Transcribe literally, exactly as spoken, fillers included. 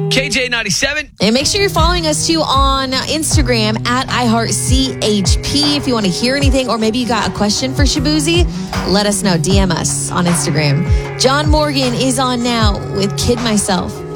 K J ninety-seven. And make sure you're following us too on Instagram at iHeartCHP. If you want to hear anything or maybe you got a question for Shabuzi, let us know. D M us on Instagram. John Morgan is on now with Kid Myself.